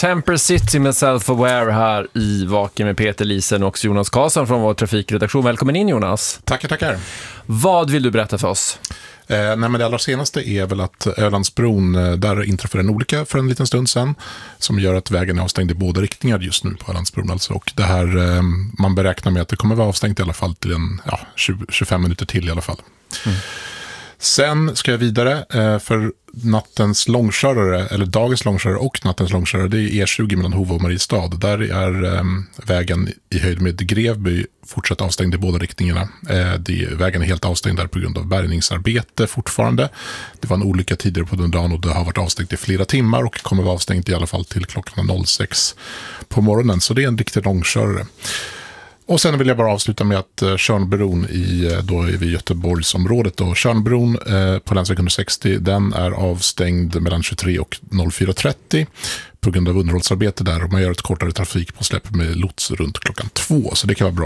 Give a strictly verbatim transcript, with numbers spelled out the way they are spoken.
Temper City med Self-Aware här i Vaken med Peter Lisen och Jonas Karlsson från vår trafikredaktion. Välkommen in, Jonas. Tackar, tackar. Vad vill du berätta för oss? Eh, nej, men det allra senaste är väl att Ölandsbron, där inträffade en olycka för en liten stund sedan som gör att vägen är avstängd i båda riktningar just nu på Ölandsbron. Alltså. Och det här, eh, man beräknar med att det kommer vara avstängt i alla fall till en, ja, tjugo till tjugofem minuter till i alla fall. Mm. Sen ska jag vidare eh, för nattens långkörare, eller dagens långkörare och nattens långkörare, det är E tjugo mellan Hova och Mariestad. Där är eh, vägen i höjd med Grevby fortsatt avstängd i båda riktningarna. Eh, det, vägen är helt avstängd där på grund av bärgningsarbete fortfarande. Det var en olycka tidigare på den dagen och det har varit avstängt i flera timmar och kommer vara avstängt i alla fall till klockan sex på morgonen. Så det är en riktig långkörare. Och sen vill jag bara avsluta med att uh, Tjörnbron i, då är vi i Göteborgsområdet. Och Tjörnbron uh, på länsväg etthundrasextio, den är avstängd mellan tjugotre och fyra trettio på grund av underhållsarbete där. Och man gör ett kortare trafik på släpp med lots runt klockan två. Så det kan vara bra.